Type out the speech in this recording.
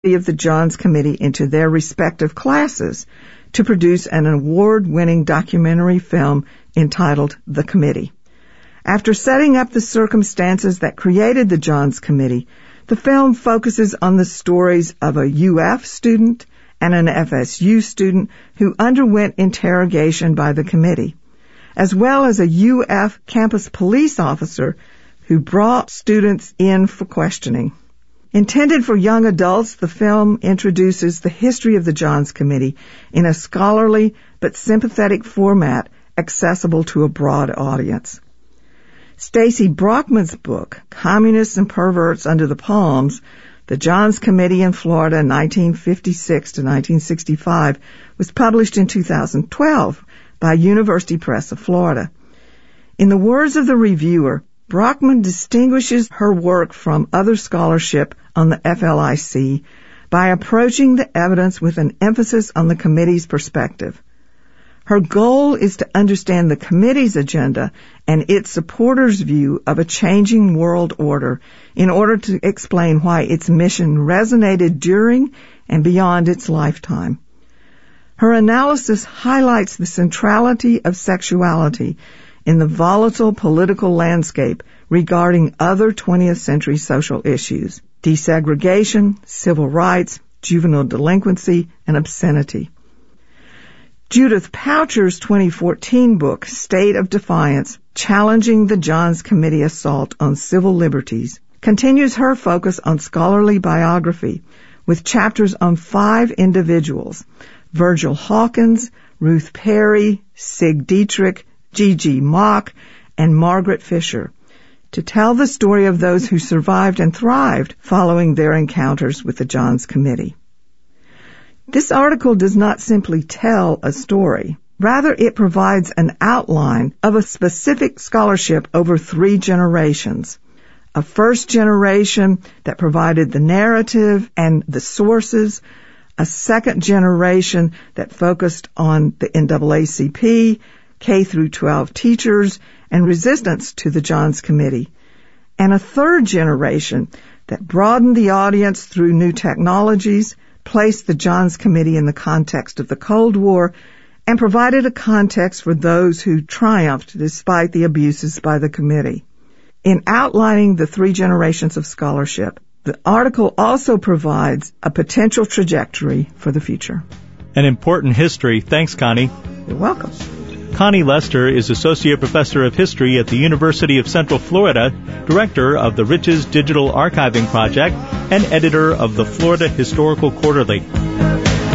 of the Johns Committee into their respective classes to produce an award-winning documentary film entitled The Committee. After setting up the circumstances that created the Johns Committee, the film focuses on the stories of a UF student and an FSU student who underwent interrogation by the committee, as well as a UF campus police officer who brought students in for questioning. Intended for young adults, the film introduces the history of the Johns Committee in a scholarly but sympathetic format accessible to a broad audience. Stacy Brockman's book, Communists and Perverts Under the Palms, The Johns Committee in Florida, 1956 to 1965, was published in 2012 by University Press of Florida. In the words of the reviewer, Brockman distinguishes her work from other scholarship on the FLIC by approaching the evidence with an emphasis on the committee's perspective. Her goal is to understand the committee's agenda and its supporters' view of a changing world order in order to explain why its mission resonated during and beyond its lifetime. Her analysis highlights the centrality of sexuality in the volatile political landscape regarding other 20th century social issues: desegregation, civil rights, juvenile delinquency, and obscenity. Judith Poucher's 2014 book, State of Defiance, Challenging the Johns Committee Assault on Civil Liberties, continues her focus on scholarly biography with chapters on 5 individuals: Virgil Hawkins, Ruth Perry, Sig Dietrich, G.G. Mock, and Margaret Fisher, to tell the story of those who survived and thrived following their encounters with the Johns Committee. This article does not simply tell a story. Rather, it provides an outline of a specific scholarship over 3 generations. A first generation that provided the narrative and the sources, a second generation that focused on the NAACP, K through 12 teachers, and resistance to the Johns Committee, and a third generation that broadened the audience through new technologies, placed the Johns Committee in the context of the Cold War, and provided a context for those who triumphed despite the abuses by the committee. In outlining the 3 generations of scholarship, the article also provides a potential trajectory for the future. An important history. Thanks, Connie. You're welcome. Connie Lester is Associate Professor of History at the University of Central Florida, Director of the Riches Digital Archiving Project, and editor of the Florida Historical Quarterly.